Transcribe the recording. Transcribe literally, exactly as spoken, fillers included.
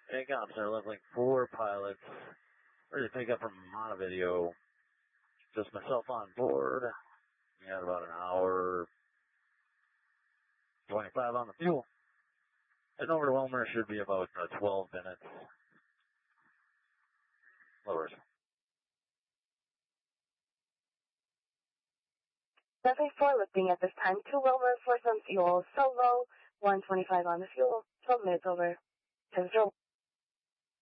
takeoffs are leveling four pilots. Ready to pick up from Montevideo. Just myself on board. We had about an hour, twenty-five on the fuel. Heading over to Wilmer should be about uh, twelve minutes. Lowers. Nothing four lifting at this time. To Wilmer for some fuel. Solo, one twenty-five on the fuel. twelve minutes over. ten zero.